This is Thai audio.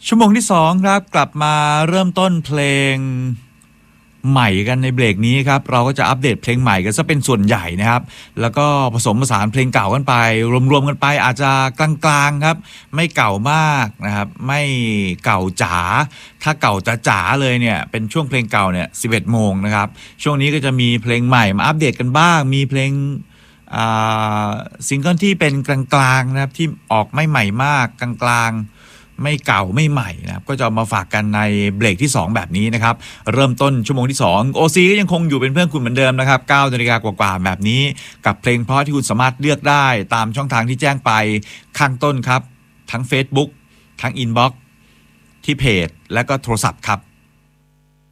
ชั่วโมงที่2ครับกลับมาเริ่มต้นเพลงใหม่กันในเบรกนี้ครับเราก็จะอัปเดตเพลงใหม่กันซะเป็นส่วนใหญ่นะครับแล้วก็ผสมผสานเพลงเก่ากันไปรวมๆกันไปอาจจะกลางๆครับไม่เก่ามากนะครับไม่เก่าจ๋าถ้าเก่าจ๋าๆเลยเนี่ยเป็นช่วงเพลงเก่าเนี่ย11 โมงนะครับช่วงนี้ก็จะมีเพลงใหม่มาอัปเดตกันบ้างมีเพลงซิงเกิลที่เป็นกลางๆนะครับที่ออกไม่ใหม่มากกลางๆไม่เก่าไม่ใหม่นะครับก็จะเอามาฝากกันในเบรกที่2แบบนี้นะครับเริ่มต้นชั่วโมงที่2 OC ก็ยังคงอยู่เป็นเพื่อนคุณเหมือนเดิมนะครับ 9 นาฬิกากว่าๆแบบนี้กับเพลงเพราะที่คุณสามารถเลือกได้ตามช่องทางที่แจ้งไปข้างต้นครับทั้ง Facebook ทั้ง Inbox ที่เพจและก็โทรศัพท์ครับ